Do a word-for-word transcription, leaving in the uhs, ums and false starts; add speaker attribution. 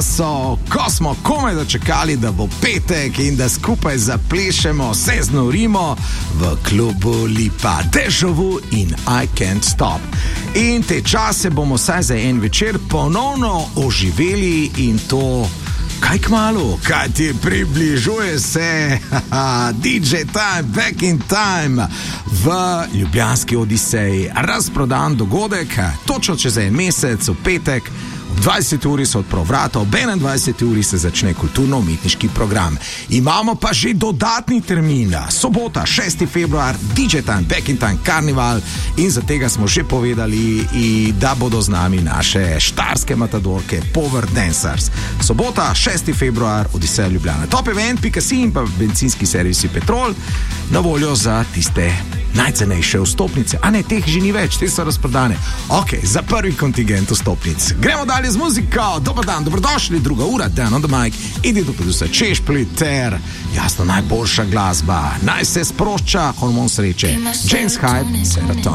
Speaker 1: So, ko smo komaj dočekali, da bo petek in da skupaj zaplešemo, se znorimo v klubu Lipa, Deja Vu in I Can't Stop. In te čase bomo saj za en večer ponovno oživeli in to kaj kmalu, kaj ti približuje se D J Time, Back in Time v ljubljanski Odiseji. Razprodan dogodek, točno čez en mesec, v petek. Ob dvajseti uri so odprl vrata, ob enaindvajseti uri se začne kulturno-umetniški program. Imamo pa že dodatni termin, sobota, šesti februar, D J Time, Back in Time, Karnival, in za tega smo že povedali, da bodo z nami naše štarske matadorke, Power Dancers. Sobota, šesti februar, Odiseja Ljubljana. top event pika si in pa bencinski servisi Petrol na voljo za tiste najcenejše vstopnice. A ne, teh že ni več, te so razprodane. Ok, za prvi kontingent vstopnic. Gremo dalje z muziko. Dobar dan, dobrodošli, druga ura, Dan on the mic. Idi do producer Češpli ter jasno najboljša glasba. Naj se sprošča hormon sreče. James Hype, Seraton.